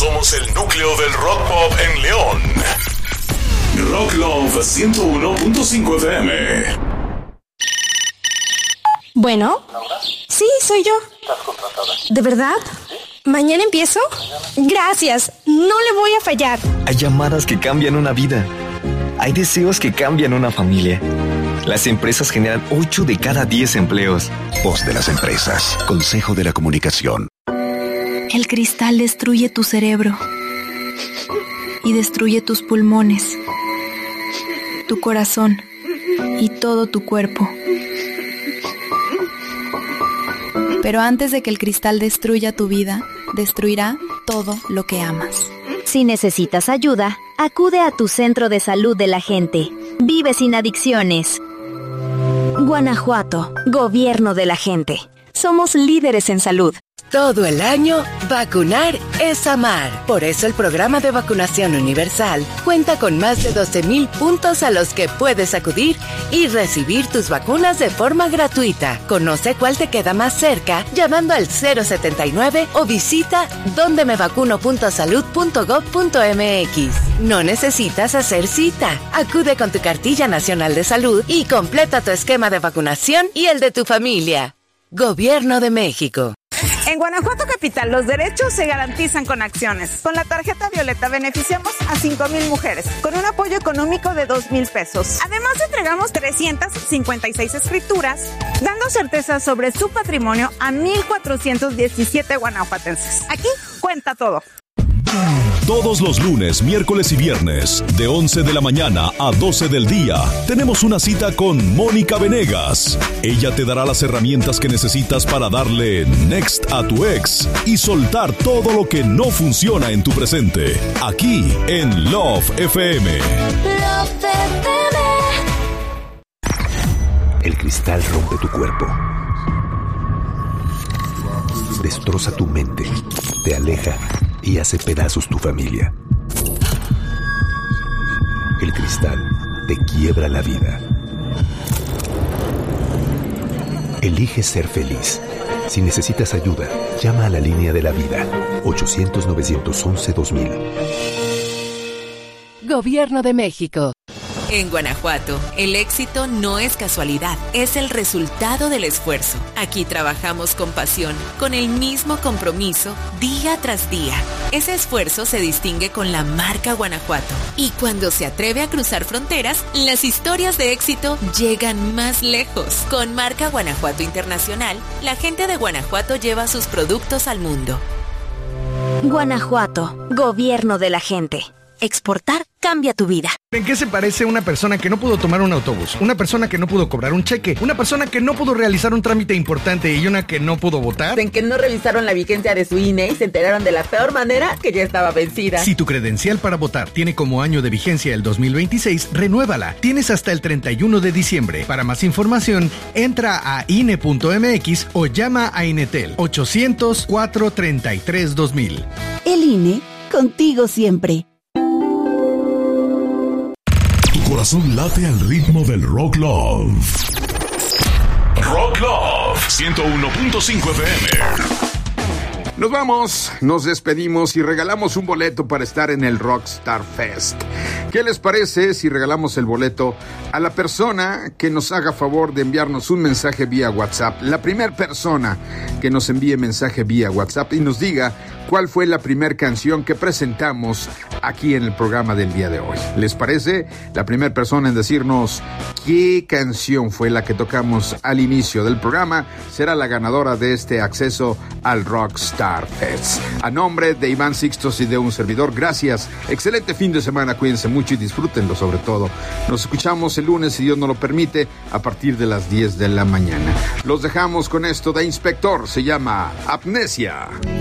Somos el núcleo del rock pop en León. Rock Love 101.5 FM. Bueno, sí, soy yo. ¿Estás contratada? ¿De verdad? ¿Mañana empiezo? Gracias, no le voy a fallar. Hay llamadas que cambian una vida. Hay deseos que cambian una familia. Las empresas generan 8 de cada 10 empleos. Voz de las empresas. Consejo de la Comunicación. El cristal destruye tu cerebro y destruye tus pulmones, tu corazón y todo tu cuerpo. Pero antes de que el cristal destruya tu vida, destruirá todo lo que amas. Si necesitas ayuda, acude a tu centro de salud de la gente. Vive sin adicciones. Guanajuato, gobierno de la gente. Somos líderes en salud. Todo el año, vacunar es amar. Por eso el programa de vacunación universal cuenta con más de 12,000 puntos a los que puedes acudir y recibir tus vacunas de forma gratuita. Conoce cuál te queda más cerca llamando al 079 o visita dondemevacuno.salud.gov.mx. No necesitas hacer cita. Acude con tu cartilla nacional de salud y completa tu esquema de vacunación y el de tu familia. Gobierno de México. En Guanajuato Capital, los derechos se garantizan con acciones. Con la tarjeta Violeta beneficiamos a 5,000 mujeres con un apoyo económico de 2,000 pesos. Además, entregamos 356 escrituras, dando certeza sobre su patrimonio a 1,417 guanajuatenses. Aquí cuenta todo. Todos los lunes, miércoles y viernes, de 11 de la mañana a 12 del día, tenemos una cita con Mónica Venegas. Ella te dará las herramientas que necesitas para darle next a tu ex y soltar todo lo que no funciona en tu presente. Aquí en Love FM. Love FM. El cristal rompe tu cuerpo. Destroza tu mente. Te aleja y hace pedazos tu familia. El cristal te quiebra la vida. Elige ser feliz. Si necesitas ayuda, llama a la línea de la vida. 800-911-2000. Gobierno de México. En Guanajuato, el éxito no es casualidad, es el resultado del esfuerzo. Aquí trabajamos con pasión, con el mismo compromiso, día tras día. Ese esfuerzo se distingue con la marca Guanajuato. Y cuando se atreve a cruzar fronteras, las historias de éxito llegan más lejos. Con marca Guanajuato Internacional, la gente de Guanajuato lleva sus productos al mundo. Guanajuato, gobierno de la gente. Exportar cambia tu vida. ¿En qué se parece una persona que no pudo tomar un autobús? Una persona que no pudo cobrar un cheque. Una persona que no pudo realizar un trámite importante y una que no pudo votar. En que no revisaron la vigencia de su INE y se enteraron de la peor manera que ya estaba vencida. Si tu credencial para votar tiene como año de vigencia el 2026, renuévala. Tienes hasta el 31 de diciembre. Para más información, entra a INE.mx o llama a Inetel 800-433-2000. El INE, contigo siempre. Corazón late al ritmo del Rock Love. Rock Love 101.5 FM. Nos vamos, nos despedimos y regalamos un boleto para estar en el Rockstar Fest. ¿Qué les parece si regalamos el boleto a la persona que nos haga favor de enviarnos un mensaje vía WhatsApp? La primera persona que nos envíe mensaje vía WhatsApp y nos diga cuál fue la primera canción que presentamos aquí en el programa del día de hoy. ¿Les parece? La primera persona en decirnos qué canción fue la que tocamos al inicio del programa será la ganadora de este acceso al Rockstar Fest. A nombre de Iván Sixtos y de un servidor, gracias. Excelente fin de semana, cuídense mucho y disfrútenlo sobre todo. Nos escuchamos el lunes, si Dios nos lo permite, a partir de las 10 de la mañana. Los dejamos con esto de Inspector, se llama Amnesia.